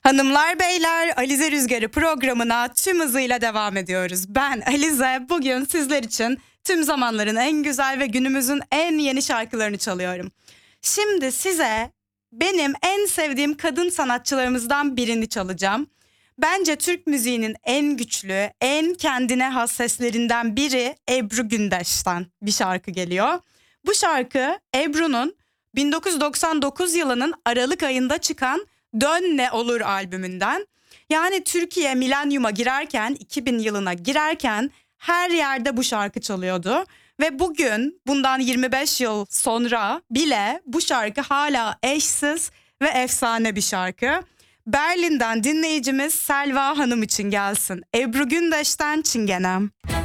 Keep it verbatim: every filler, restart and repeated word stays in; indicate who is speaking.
Speaker 1: Hanımlar beyler, Alize Rüzgarı programına tüm hızıyla devam ediyoruz. Ben Alize, bugün sizler için tüm zamanların en güzel ve günümüzün en yeni şarkılarını çalıyorum. Şimdi size benim en sevdiğim kadın sanatçılarımızdan birini çalacağım. Bence Türk müziğinin en güçlü, en kendine has seslerinden biri Ebru Gündeş'ten bir şarkı geliyor. Bu şarkı Ebru'nun bin dokuz yüz doksan dokuz yılının Aralık ayında çıkan Dön Ne Olur albümünden. Yani Türkiye milenyuma girerken, iki bin yılına girerken her yerde bu şarkı çalıyordu. Ve bugün bundan yirmi beş yıl sonra bile bu şarkı hala eşsiz ve efsane bir şarkı. Berlin'den dinleyicimiz Selva Hanım için gelsin. Ebru Gündeş'ten Çingenem.